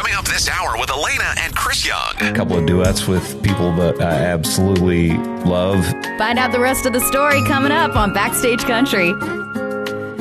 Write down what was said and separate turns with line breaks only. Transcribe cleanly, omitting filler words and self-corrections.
Coming up this hour with Elena and Chris Young.
A couple of duets with people that I absolutely love.
Find out the rest of the story coming up on Backstage Country.